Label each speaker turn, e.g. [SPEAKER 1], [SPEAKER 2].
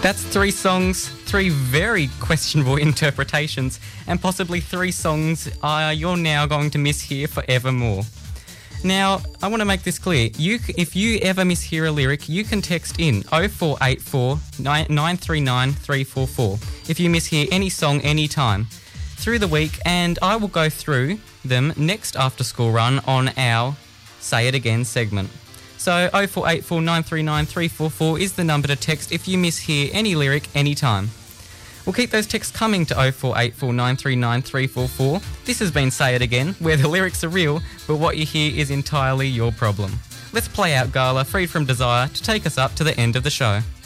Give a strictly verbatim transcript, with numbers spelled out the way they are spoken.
[SPEAKER 1] That's three songs, three very questionable interpretations, and possibly three songs uh, you're now going to mishear forevermore. Now, I want to make this clear. You, if you ever mishear a lyric, you can text in oh four eight four, nine three nine, three four four if you mishear any song anytime through the week, and I will go through them next after school run on our Say It Again segment. So oh four eight four, nine three nine, three four four is the number to text if you mishear any lyric anytime. We'll keep those texts coming to oh four eight four, nine three nine, three four four. This has been Say It Again, where the lyrics are real, but what you hear is entirely your problem. Let's play out Gala, Freed From Desire, to take us up to the end of the show.